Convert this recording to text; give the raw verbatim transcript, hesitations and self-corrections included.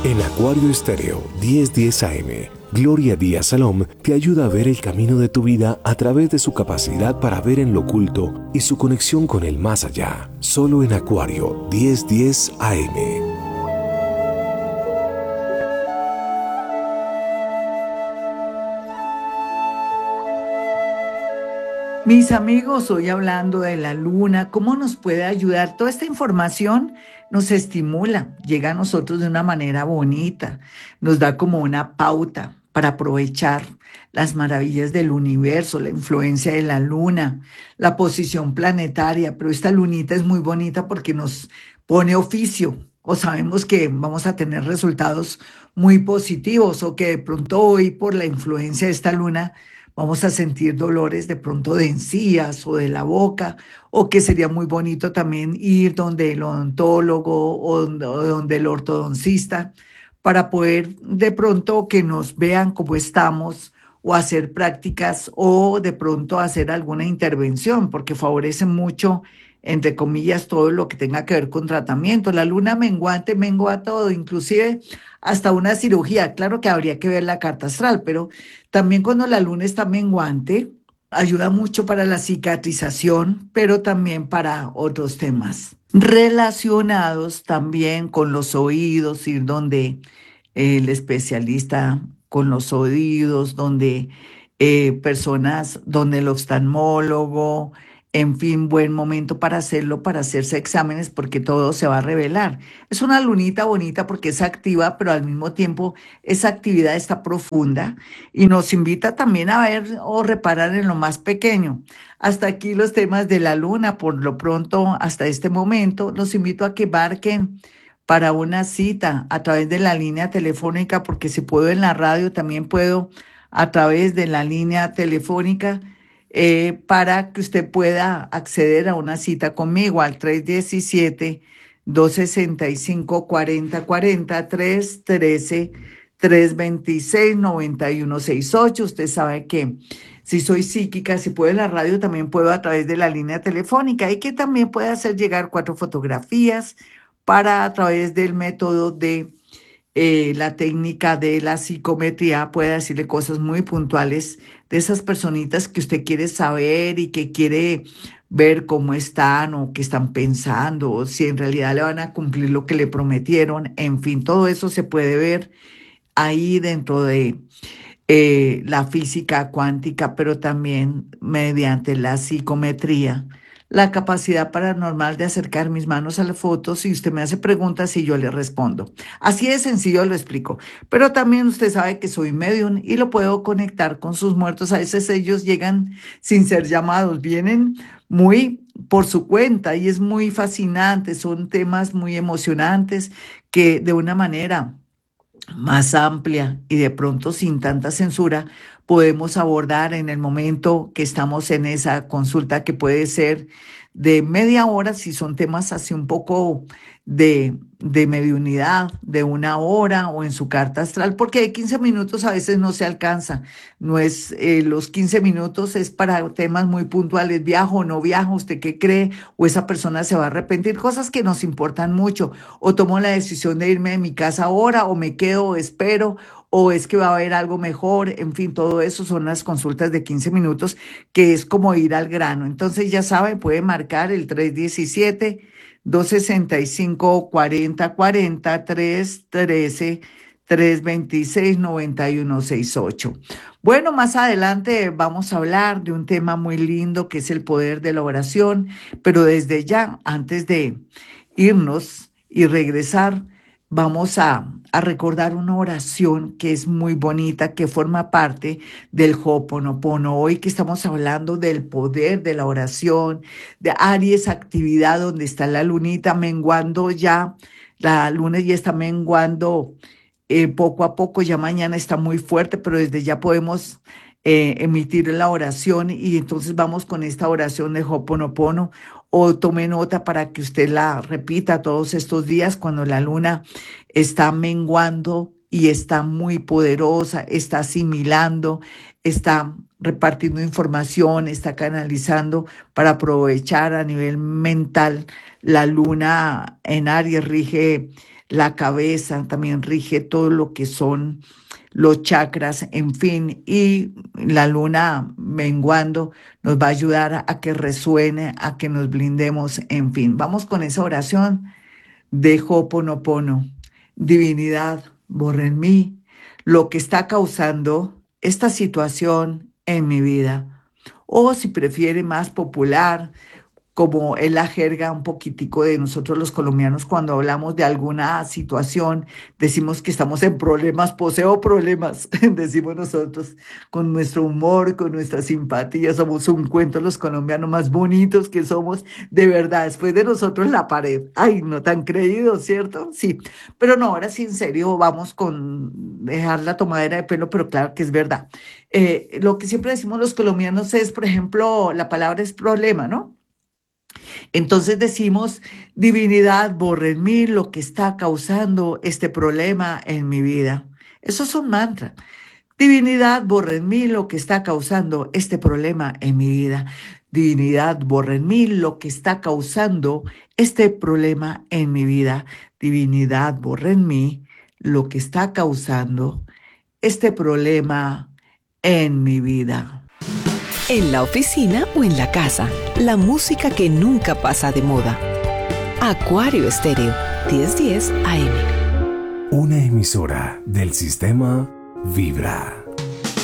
En Acuario Estéreo diez diez A M, Gloria Díaz Salom te ayuda a ver el camino de tu vida a través de su capacidad para ver en lo oculto y su conexión con el más allá. Solo en Acuario diez diez A M. Mis amigos, hoy hablando de la luna, ¿cómo nos puede ayudar? Toda esta información nos estimula, llega a nosotros de una manera bonita, nos da como una pauta para aprovechar las maravillas del universo, la influencia de la luna, la posición planetaria, pero esta lunita es muy bonita porque nos pone oficio o sabemos que vamos a tener resultados muy positivos o que de pronto hoy por la influencia de esta luna vamos a sentir dolores de pronto de encías o de la boca, o que sería muy bonito también ir donde el odontólogo o donde, o donde el ortodoncista para poder de pronto que nos vean cómo estamos o hacer prácticas o de pronto hacer alguna intervención, porque favorece mucho, entre comillas, todo lo que tenga que ver con tratamiento. La luna menguante mengua todo, inclusive hasta una cirugía. Claro que habría que ver la carta astral, pero también cuando la luna está menguante, ayuda mucho para la cicatrización, pero también para otros temas relacionados también con los oídos, ir donde el especialista con los oídos, donde eh, personas, donde el oftalmólogo, en fin, buen momento para hacerlo, para hacerse exámenes, porque todo se va a revelar. Es una lunita bonita porque es activa, pero al mismo tiempo esa actividad está profunda y nos invita también a ver o reparar en lo más pequeño. Hasta aquí los temas de la luna, por lo pronto, hasta este momento, los invito a que marquen para una cita a través de la línea telefónica, porque si puedo en la radio, también puedo a través de la línea telefónica, eh, para que usted pueda acceder a una cita conmigo al tres diecisiete, dos sesenta y cinco, cuarenta cuarenta, tres trece, tres veintiséis, noventa y uno sesenta y ocho. Usted sabe que si soy psíquica, si puedo en la radio, también puedo a través de la línea telefónica y que también puede hacer llegar cuatro fotografías para a través del método de eh, la técnica de la psicometría puede decirle cosas muy puntuales de esas personitas que usted quiere saber y que quiere ver cómo están o qué están pensando, o si en realidad le van a cumplir lo que le prometieron. En fin, todo eso se puede ver ahí dentro de eh, la física cuántica, pero también mediante la psicometría, la capacidad paranormal de acercar mis manos a las fotos y usted me hace preguntas y yo le respondo. Así de sencillo lo explico. Pero también usted sabe que soy medium y lo puedo conectar con sus muertos. A veces ellos llegan sin ser llamados, vienen muy por su cuenta y es muy fascinante. Son temas muy emocionantes que de una manera más amplia y de pronto sin tanta censura, podemos abordar en el momento que estamos en esa consulta que puede ser de media hora, si son temas así un poco de, de mediunidad, de una hora o en su carta astral, porque de quince minutos a veces no se alcanza. No es, eh, los quince minutos es para temas muy puntuales, viajo o no viajo, usted qué cree, o esa persona se va a arrepentir, cosas que nos importan mucho, o tomo la decisión de irme de mi casa ahora, o me quedo, o espero, o es que va a haber algo mejor, en fin, todo eso son las consultas de quince minutos, que es como ir al grano. Entonces ya saben, puede marcar el tres diecisiete, dos sesenta y cinco, cuarenta cuarenta, tres trece, tres veintiséis, noventa y uno sesenta y ocho. Bueno, más adelante vamos a hablar de un tema muy lindo que es el poder de la oración, pero desde ya, antes de irnos y regresar, vamos a, a recordar una oración que es muy bonita, que forma parte del Ho'oponopono. Hoy que estamos hablando del poder de la oración, de Aries, actividad donde está la lunita menguando ya, la luna ya está menguando eh, poco a poco, ya mañana está muy fuerte, pero desde ya podemos eh, emitir la oración y entonces vamos con esta oración de Ho'oponopono o tome nota para que usted la repita todos estos días cuando la luna está menguando y está muy poderosa, está asimilando, está repartiendo información, está canalizando para aprovechar a nivel mental. La luna en Aries rige la cabeza, también rige todo lo que son los chakras, en fin, y la luna menguando nos va a ayudar a, a que resuene, a que nos blindemos, en fin. Vamos con esa oración de Ho'oponopono. Divinidad, borra en mí lo que está causando esta situación en mi vida. O si prefiere más popular, como es la jerga un poquitico de nosotros los colombianos, cuando hablamos de alguna situación, decimos que estamos en problemas, poseo problemas, decimos nosotros, con nuestro humor, con nuestra simpatía, somos un cuento los colombianos más bonitos que somos, de verdad, después de nosotros la pared. Ay, no tan creído, ¿cierto? Sí, pero no, ahora sí, en serio, vamos con dejar la tomadera de pelo, pero claro que es verdad. Eh, lo que siempre decimos los colombianos es, por ejemplo, la palabra es problema, ¿no? Entonces decimos, divinidad, borra en mí lo que está causando este problema en mi vida. Eso es un mantra. Divinidad, borra en mí lo que está causando este problema en mi vida. Divinidad, borra en mí lo que está causando este problema en mi vida. Divinidad, borra en mí lo que está causando este problema en mi vida. En la oficina o en la casa, la música que nunca pasa de moda. Acuario Estéreo, diez diez A M. Una emisora del sistema Vibra.